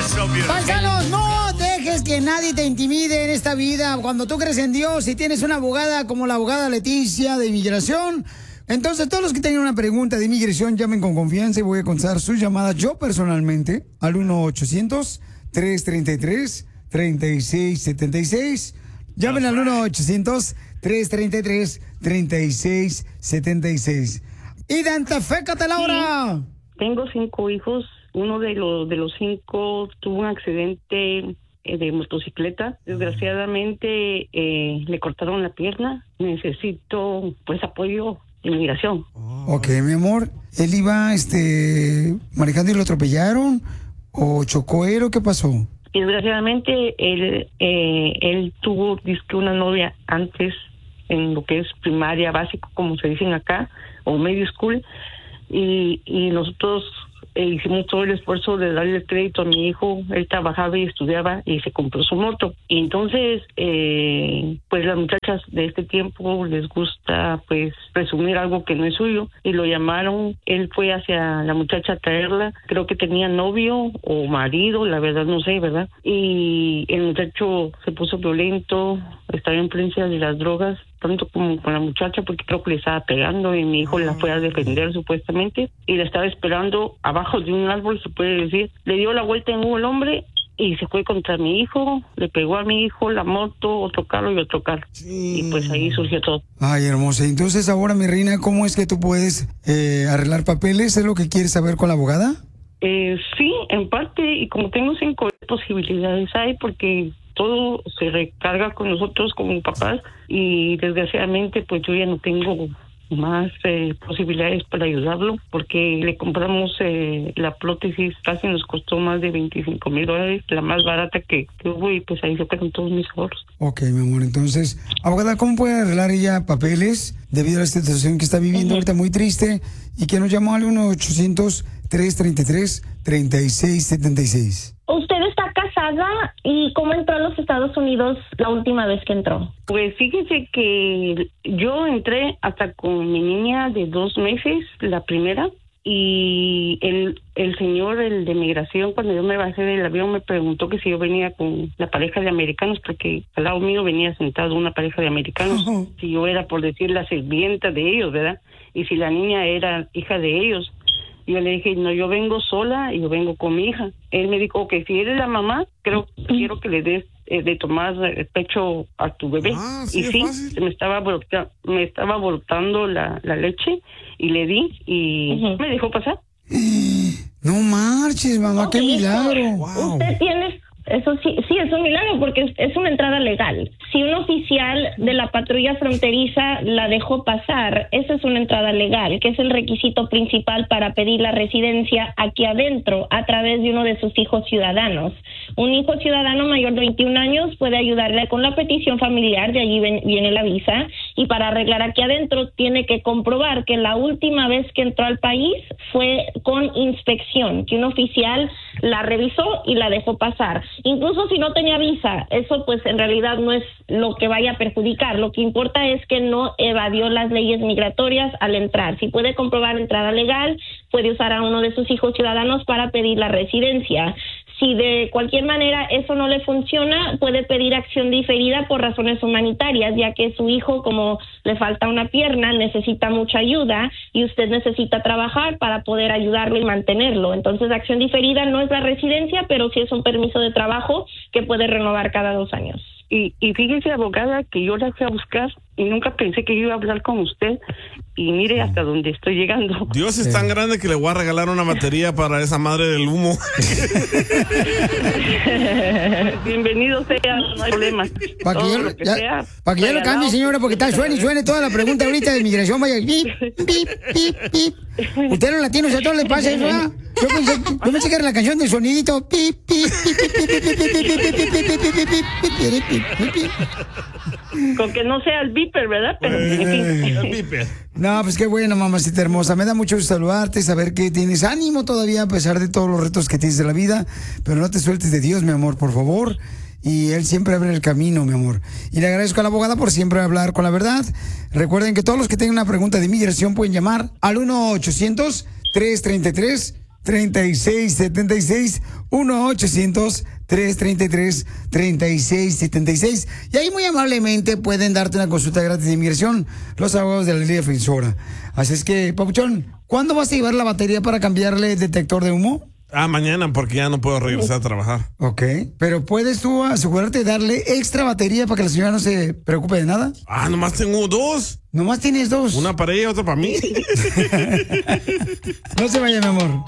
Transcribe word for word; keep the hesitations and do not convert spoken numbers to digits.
Paisanos, no dejes que nadie te intimide en esta vida. Cuando tú crees en Dios y tienes una abogada como la abogada Leticia de inmigración, entonces todos los que tengan una pregunta de inmigración llamen con confianza y voy a contestar sus llamadas yo personalmente al uno ochocientos, tres treinta y tres, treinta y seis setenta y seis. Llamen al uno ochocientos, tres treinta y tres, treinta y seis setenta y seis. ¡Identifícate, Laura! Sí. Tengo cinco hijos. Uno de los de los cinco tuvo un accidente eh, de motocicleta. Desgraciadamente eh, le cortaron la pierna. Necesito pues apoyo de inmigración. Ok, mi amor. ¿Él iba este manejando y lo atropellaron? ¿O chocó él o qué pasó? Desgraciadamente él eh, él tuvo dizque una novia antes en lo que es primaria, básico, como se dicen acá, o medio school, y, y nosotros eh, hicimos todo el esfuerzo de darle el crédito a mi hijo. Él trabajaba y estudiaba y se compró su moto. Y entonces, eh, pues las muchachas de este tiempo les gusta pues presumir algo que no es suyo, y lo llamaron. Él fue hacia la muchacha a traerla. Creo que tenía novio o marido, la verdad no sé, ¿verdad? Y el muchacho se puso violento, estaba en influencia de las drogas, tanto como con la muchacha, porque creo que le estaba pegando, y mi hijo la fue a defender supuestamente, y la estaba esperando abajo de un árbol, se puede decir. Le dio la vuelta en un hombre y se fue contra mi hijo, le pegó a mi hijo, la moto, otro carro y otro carro. Sí. Y pues ahí surgió todo. Ay, hermosa. Entonces ahora, mi reina, ¿cómo es que tú puedes eh, arreglar papeles? ¿Es lo que quieres saber con la abogada? Eh, sí, en parte, y como tengo cinco posibilidades hay, porque todo se recarga con nosotros como papás, y desgraciadamente pues yo ya no tengo más eh, posibilidades para ayudarlo, porque le compramos eh, la prótesis, casi nos costó más de veinticinco mil dólares, la más barata que, que hubo, y pues ahí se quedan todos mis ahorros. Ok, mi amor, entonces, abogada, ¿cómo puede arreglar ella papeles debido a la situación que está viviendo uh-huh. ahorita muy triste, y que nos llamó al uno ochocientos, tres treinta y tres, treinta y seis setenta y seis? ¿Usted está casada y cómo entró a los Estados Unidos la última vez que entró? Pues fíjese que yo entré hasta con mi niña de dos meses, la primera, y el, el señor, el de migración, cuando yo me bajé del avión, me preguntó que si yo venía con la pareja de americanos, porque al lado mío venía sentado una pareja de americanos, uh-huh. si yo era, por decir, la sirvienta de ellos, ¿verdad? Y si la niña era hija de ellos. Yo le dije, no, yo vengo sola y yo vengo con mi hija. Él me dijo, ok, si eres la mamá, creo, quiero que le des eh, de tomar el pecho a tu bebé. Ah, ¿sí y sí, fácil? me estaba brota, me estaba brotando la, la leche, y le di, y uh-huh. me dejó pasar. No marches, mamá, okay, qué milagro. Wow. Usted tiene... Eso sí, sí, es un milagro, porque es una entrada legal. Si un oficial de la patrulla fronteriza la dejó pasar, esa es una entrada legal, que es el requisito principal para pedir la residencia aquí adentro a través de uno de sus hijos ciudadanos. Un hijo ciudadano mayor de veintiún años puede ayudarle con la petición familiar, de allí ven, viene la visa, y para arreglar aquí adentro tiene que comprobar que la última vez que entró al país fue con inspección, que un oficial la revisó y la dejó pasar. Incluso si no tenía visa, eso pues en realidad no es lo que vaya a perjudicar. Lo que importa es que no evadió las leyes migratorias al entrar. Si puede comprobar entrada legal, puede usar a uno de sus hijos ciudadanos para pedir la residencia. Si de cualquier manera eso no le funciona, puede pedir acción diferida por razones humanitarias, ya que su hijo, como le falta una pierna, necesita mucha ayuda y usted necesita trabajar para poder ayudarlo y mantenerlo. Entonces, acción diferida no es la residencia, pero sí es un permiso de trabajo que puede renovar cada dos años. Y, y fíjese, abogada, que yo la fui a buscar y nunca pensé que iba a hablar con usted, y mire hasta dónde estoy llegando. Dios es tan grande que le voy a regalar una batería para esa madre del humo. Bienvenido sea, no hay problema. Para que, yo, que, ya, pa que ya lo cambie, señora, porque está suene y suene toda la pregunta ahorita de inmigración. Vaya, pip, pip, pip, pip. Usted los latinos a todos les pasa eso, ¿verdad? Yo pensé, yo pensé que era la canción del sonidito. Pip, pip, pip, pip, pip, pip, pip, pip, pip. Con que no sea el beeper, ¿verdad? Pero, en fin. El beeper. No, pues qué bueno, mamacita hermosa. Me da mucho gusto saludarte, saber que tienes ánimo todavía a pesar de todos los retos que tienes de la vida. Pero no te sueltes de Dios, mi amor, por favor. Y Él siempre abre el camino, mi amor. Y le agradezco a la abogada por siempre hablar con la verdad. Recuerden que todos los que tengan una pregunta de inmigración pueden llamar al uno ochocientos, tres treinta y tres, treinta y seis setenta y seis, uno ochocientos, trescientos treinta y tres, treinta y seis setenta y seis. Y ahí muy amablemente pueden darte una consulta gratis de inmigración los abogados de la Liga Defensora. Así es que, Papuchón, ¿cuándo vas a llevar la batería para cambiarle el detector de humo? Ah, mañana, porque ya no puedo regresar a trabajar. Ok, pero ¿puedes tú asegurarte de darle extra batería para que la señora no se preocupe de nada? Ah, nomás tengo dos. ¿Nomás tienes dos? Una para ella y otra para mí. No se vaya, mi amor.